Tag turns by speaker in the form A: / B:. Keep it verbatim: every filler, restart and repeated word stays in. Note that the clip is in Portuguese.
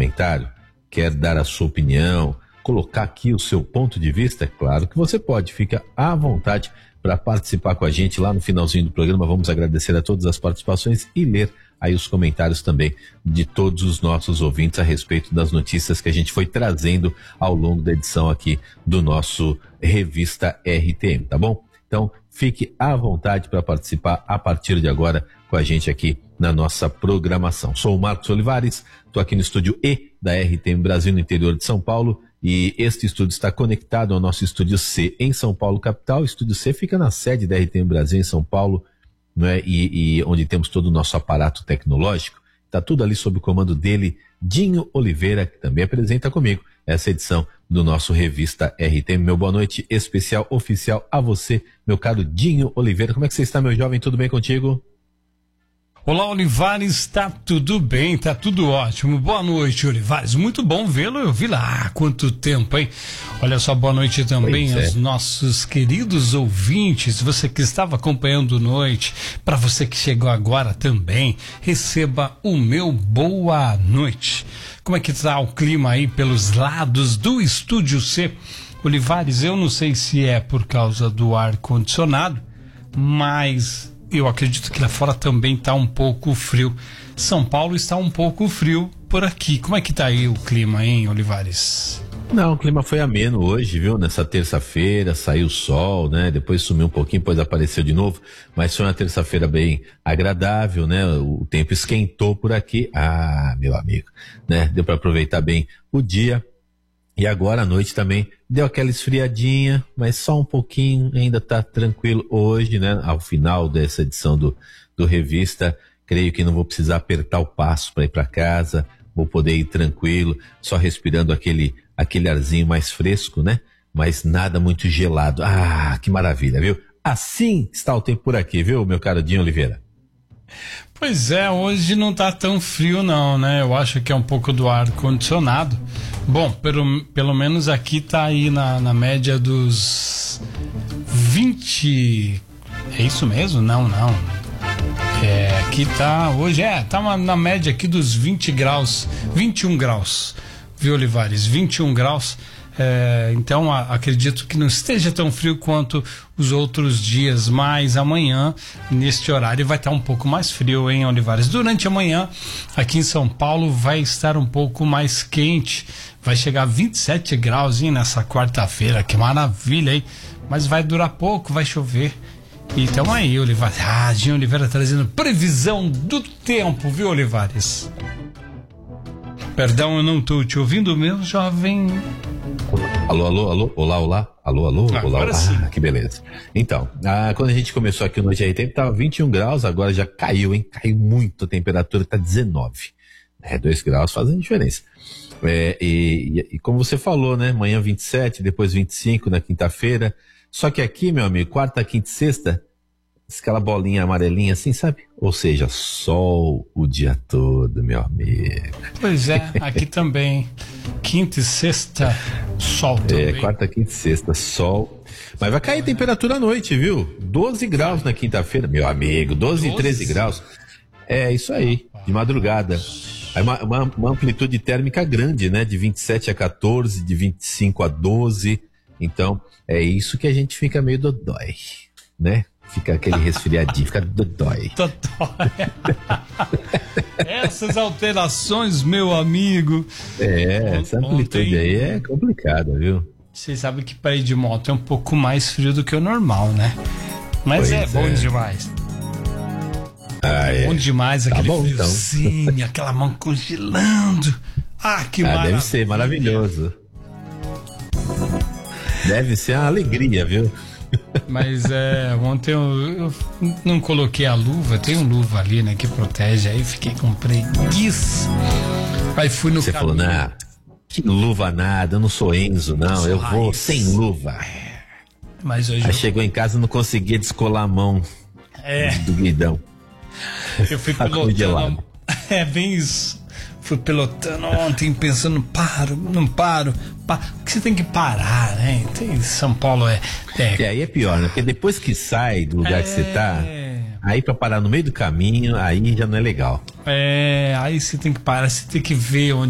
A: comentário, quer dar a sua opinião, colocar aqui o seu ponto de vista, é claro que você pode, fica à vontade para participar com a gente lá no finalzinho do programa. Vamos agradecer a todas as participações e ler aí os comentários também de todos os nossos ouvintes a respeito das notícias que a gente foi trazendo ao longo da edição aqui do nosso Revista R T M, tá bom? Então, fique à vontade para participar a partir de agora com a gente aqui na nossa programação. Sou o Marcos Olivares, estou aqui no estúdio E da R T M Brasil, no interior de São Paulo, e este estúdio está conectado ao nosso estúdio C em São Paulo, capital. O estúdio C fica na sede da R T M Brasil em São Paulo, não é? e, e onde temos todo o nosso aparato tecnológico. Está tudo ali sob o comando dele, Dinho Oliveira, que também apresenta comigo essa edição do nosso Revista R T M. Meu boa noite especial, oficial a você, meu caro Dinho Oliveira. Como é que você está, meu jovem? Tudo bem contigo?
B: Olá, Olivares, tá tudo bem, tá tudo ótimo. Boa noite, Olivares, muito bom vê-lo, eu vi lá há quanto tempo, hein? Olha só, boa noite também aos nossos queridos ouvintes, você que estava acompanhando noite, para você que chegou agora também, receba o meu boa noite. Como é que tá o clima aí pelos lados do Estúdio C? Olivares, eu não sei se é por causa do ar-condicionado, mas eu acredito que lá fora também está um pouco frio. São Paulo está um pouco frio por aqui. Como é que tá aí o clima, hein, Olivares?
A: Não, o clima foi ameno hoje, viu? Nessa terça-feira saiu o sol, né? Depois sumiu um pouquinho, depois apareceu de novo. Mas foi uma terça-feira bem agradável, né? O tempo esquentou por aqui. Ah, meu amigo, né? Deu para aproveitar bem o dia. E agora à noite também deu aquela esfriadinha, mas só um pouquinho, ainda tá tranquilo hoje, né? Ao final dessa edição do, do Revista, creio que não vou precisar apertar o passo para ir para casa, vou poder ir tranquilo, só respirando aquele, aquele arzinho mais fresco, né? Mas nada muito gelado. Ah, que maravilha, viu? Assim está o tempo por aqui, viu, meu caro Dinho Oliveira?
B: Pois é, hoje não tá tão frio não, né? Eu acho que é um pouco do ar-condicionado. Bom, pelo, pelo menos aqui tá aí na, na média dos vinte... É isso mesmo? Não, não. É, aqui tá... Hoje é, tá na média aqui dos vinte graus, vinte e um graus, viu, Olivares? vinte e um graus. É, então a, acredito que não esteja tão frio quanto os outros dias, mas amanhã neste horário vai estar um pouco mais frio, hein, Olivares? Durante a manhã aqui em São Paulo vai estar um pouco mais quente, vai chegar a vinte e sete graus, hein, nessa quarta-feira, que maravilha, hein? Mas vai durar pouco, vai chover. Então aí, Olivares, ah, Dinho Oliveira trazendo previsão do tempo, viu, Olivares? Perdão, eu não estou te ouvindo, meu jovem.
A: Alô, alô, alô, olá, olá, alô, alô,
B: agora
A: olá, olá.
B: Sim.
A: Ah, que beleza. Então, ah, quando a gente começou aqui o Noite R T M, tava vinte e um graus, agora já caiu, hein? Caiu muito, a temperatura tá dezenove. É, dois graus fazem diferença. É, e, e, e como você falou, né? Manhã vinte e sete, depois vinte e cinco na quinta-feira. Só que aqui, meu amigo, quarta, quinta e sexta, aquela bolinha amarelinha assim, sabe? Ou seja, sol o dia todo, meu amigo.
B: Pois é, aqui também. Quinta e sexta, sol também.
A: É, quarta, quinta e sexta, sol. Mas vai cair temperatura à noite, viu? doze graus na quinta-feira, meu amigo. doze e treze graus. É, isso aí, de madrugada. Aí uma, uma, uma amplitude térmica grande, né? De vinte e sete a quatorze, de vinte e cinco a doze. Então, é isso que a gente fica meio dodói, né? Fica aquele resfriadinho, fica dodói.
B: Dodói. Essas alterações, meu amigo.
A: É, essa amplitude ontem, aí é complicada, viu?
B: Você sabe que para ir de moto é um pouco mais frio do que o normal, né? Mas pois é bom é. demais.
A: Ah, é.
B: Bom demais aquele
A: tá bom,
B: friozinho, então. Aquela mão congelando. Ah, que ah, maravilha.
A: Deve ser maravilhoso. Deve ser uma alegria, viu?
B: Mas é, ontem eu, eu não coloquei a luva, tem um luva ali, né, que protege, aí fiquei com preguiça. Aí fui no
A: Você caminho. falou, não, que luva nada, eu não sou Enzo, não, eu, eu vou isso. sem luva.
B: É, mas hoje
A: aí
B: eu...
A: chegou em casa e não conseguia descolar a mão
B: é.
A: do guidão.
B: Eu fui pilotando. É bem isso. Fui pilotando ontem, pensando, paro, não paro. paro. Porque você tem que parar, né? Tem, São Paulo é, é.
A: E aí é pior, né? Porque depois que sai do lugar é... que você tá, aí pra parar no meio do caminho, aí já não é legal.
B: É, aí você tem que parar, você tem que ver onde